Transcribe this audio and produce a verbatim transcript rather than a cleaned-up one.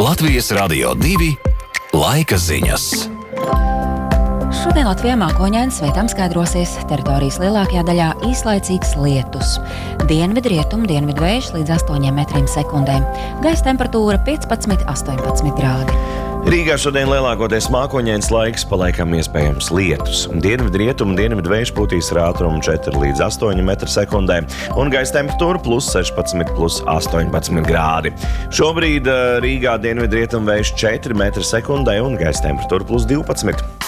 Latvijas Radio divi laika ziņas. Šodien Latvijā mākoņains, vietām skaidrosies, teritorijas lielākajā daļā īslaicīgs lietus. Dienvidrietumu dienvidvējš līdz astoņiem metriem sekundē. Gaisa temperatūra piecpadsmit līdz astoņpadsmit grādi. Rīgā šodien lielākoties mākoņains laiks, palaikam iespējams lietus. Dienvidrietumu dienvidvējš pūtīs ar ātrumu četri līdz astoņi metri sekundē un gaisa temperatūra plus sešpadsmit līdz astoņpadsmit grādi. Šobrīd Rīgā dienvidrietumu vējš četri metri sekundē un gaisa temperatūra plus divpadsmit.